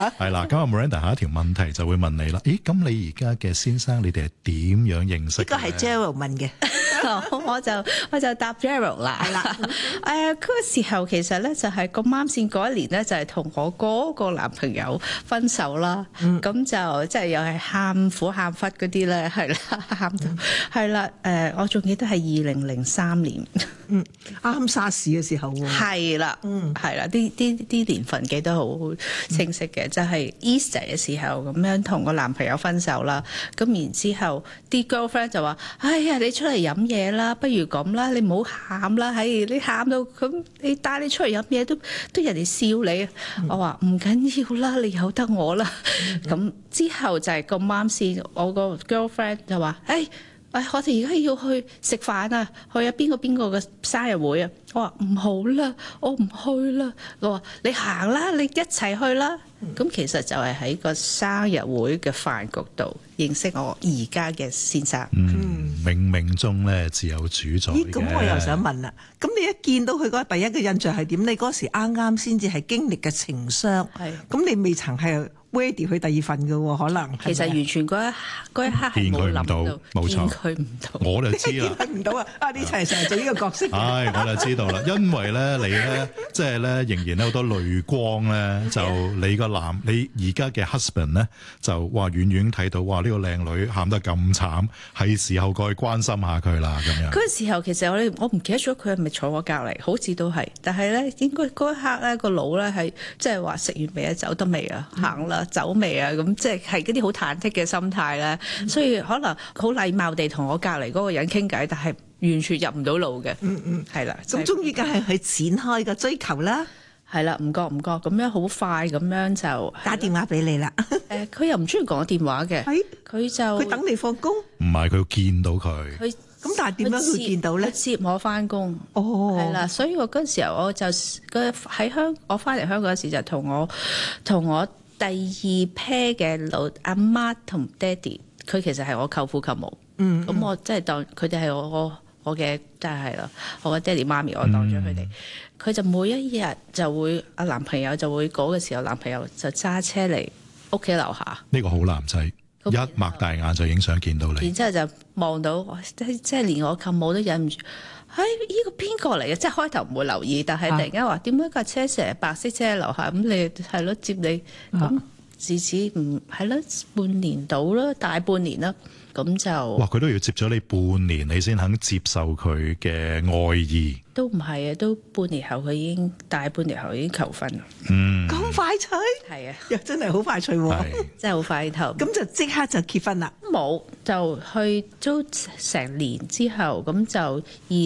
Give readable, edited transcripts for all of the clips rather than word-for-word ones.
係啦，咁啊 Miranda 下一條問題就會問你啦。咦，咁你而家嘅先生，你哋係點樣認識嘅？ 呢個係 Gerald 問嘅。 我就答 Gerald 啦，係啦。嗰個時候其實咧就係咁啱先嗰一年咧，就係同我嗰個男朋友分手啦。咁就即係又係喊苦喊忽嗰啲咧，係啦，喊到係啦。我仲記得係2003年， 啱沙士嘅時候喎。 係啦，係啦，啲年份記得好清晰嘅，就係 Easter 嘅時候咁樣同個男朋友分手啦。咁然之後啲 girlfriend 就話：哎呀，你出嚟飲嘢啦，不如咁啦，你唔好喊啦，你喊到咁，你帶你出嚟飲嘢都人哋笑你。我話唔緊要啦，你由得我啦。咁之後就係咁啱先，我個 girlfriend 就話：我哋而家要去食飯啊，去邊個嘅生日會啊。我話唔好啦，我唔去啦。我話你行啦，你一齊去啦。咁其實就係喺個生日會嘅飯局度認識我而家嘅先生。 冥冥中咧自有主宰嘅。 咁我又想問啦，咁你一見到佢嗰第一個印象係點？你嗰時啱啱先至係經歷嘅情傷，咁你未曾係 ready 去第二份嘅喎，可能其實完全嗰一刻係冇諗到， 冇錯， 見佢唔到， 我就知啦， 見佢唔到啊！你成日做呢個角色， 我就知道啦，因為咧你咧即係咧仍然有好多淚光咧，就你而家嘅 husband 咧就哇遠遠睇到哇呢個靚女喊得咁慘，係時候過去關心下佢啦咁樣。 嗰個時候其實我唔記得咗佢係咪坐我隔離，好似都係，但係咧應該嗰一刻咧個腦咧係即係話食完未啊，走得未啊，行啦。走未啊？咁即係嗰啲好忐忑嘅心態咧，所以可能好禮貌地同我隔離嗰個人傾偈，但係完全入唔到路嘅。係啦。 咁終於梗係去展開個追求啦。 係啦，唔覺咁樣好快咁樣就打電話俾你啦。 佢又唔中意講電話嘅，佢等你放工。 唔係佢要見到佢。 咁但係點樣會見到咧？ 接我翻工。係啦，所以我嗰時候我就我翻嚟香港嗰時就同我第二 pair 嘅阿媽同爹哋，佢其實係我舅父舅母。咁我即係當佢哋係我嘅，即係咯，我嘅爹哋媽咪，我當咗佢哋。佢就每一日就會男朋友就會嗰個時候，男朋友就揸車嚟屋企樓下。 呢個好男仔，一擘大眼就已經想見到你。 然之後就望到，即係連我舅母都忍唔住。呢個邊個嚟嘅？即係開頭唔會留意，但係突然間話點解架車成日白色車喺樓下？咁你係咯接你咁，自此唔係咯半年到啦，大半年啦，咁就哇！佢都要接咗你半年，你先肯接受佢嘅愛意。 都唔係啊，都半年後佢已經大半年後已經求婚啦。 咁快脆？係啊，又真係好快脆喎， 真係好快頭。 咁就即刻就結婚啦？ 冇，就去都成年之後，咁就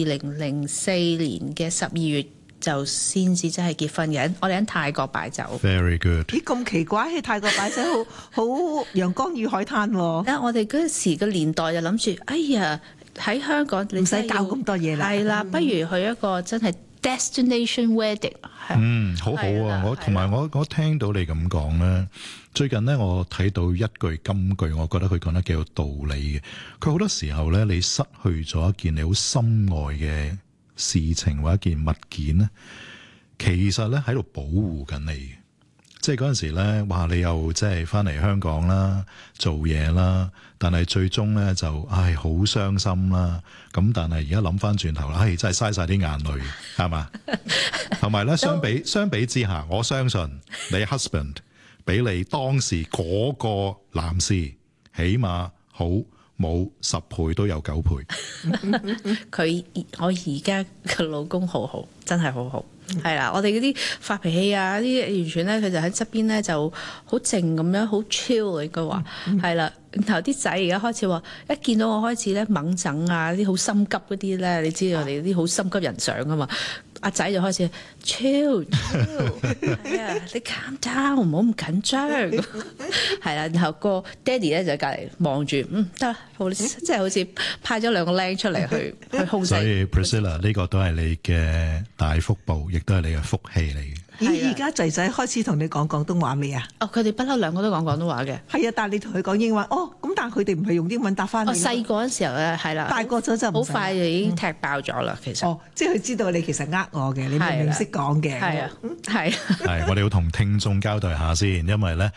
2004年嘅12月就先至真係結婚嘅。我哋喺泰國擺酒。 Very good。 咦，咁奇怪，喺泰國擺酒好陽光與海灘喎。 我哋嗰時個年代就諗住，哎呀喺香港你唔使搞咁多嘢啦。 係啦，不如去一個真係 destination wedding。 好好啊！我聽到你咁講咧，最近咧我睇到一句金句，我覺得佢講得幾有道理嘅。佢好多時候咧，你失去咗一件你好心愛嘅事情或者一件物件咧，其實咧喺度保護緊你。即係嗰陣時咧，哇！你又即係翻嚟香港啦，做嘢啦，但係最終咧就好傷心啦。咁但係而家諗翻轉頭啦，真係嘥晒啲眼淚，係嘛？同埋咧，相比之下，我相信你 husband 比你當時嗰個男士起碼好冇10倍都有9倍。 我而家嘅老公好好，真係好好。係啦，我哋嗰啲發脾氣啊，啲完全咧，佢就喺側邊咧就好靜咁樣，好 chill 應該話係啦。然後啲仔而家開始話，一見到我開始咧猛整啊，啲好心急嗰啲咧，你知道我哋啲好心急人上噶嘛。阿仔就開始 chill，係啊，你 calm down，唔好咁緊張。係啦，然後個爹哋咧就隔離望住，得啦，即係好似派咗2個僆出嚟去控制。 所以 Priscilla 呢個都係你嘅大福報，亦都係你嘅福氣嚟嘅。 而家仔開始同你講廣東話未啊？ 佢哋不嬲2個都講廣東話嘅。 係啊，但係你同佢講英文，咁但但係佢哋唔係用英文答翻你。 我細個嗰時候咧係啦， 大個咗就唔使好快就已經踢爆咗啦。其實即係佢知道你其實呃我嘅，你明明識講嘅。 係啊，係。 係我哋要同聽眾交代下先，因為咧。